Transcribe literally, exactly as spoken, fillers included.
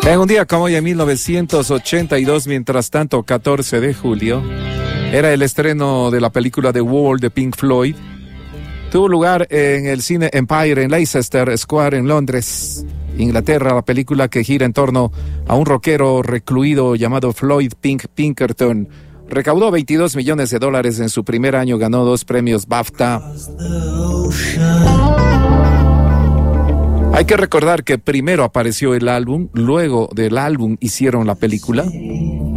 En un día como hoy, en mil novecientos ochenta y dos, mientras tanto, catorce de julio, era el estreno de la película The Wall de Pink Floyd. Tuvo lugar en el cine Empire en Leicester Square en Londres, Inglaterra. La película, que gira en torno a un rockero recluido llamado Floyd Pink Pinkerton, recaudó veintidós millones de dólares en su primer año, ganó dos premios BAFTA. Hay que recordar que primero apareció el álbum, luego del álbum hicieron la película.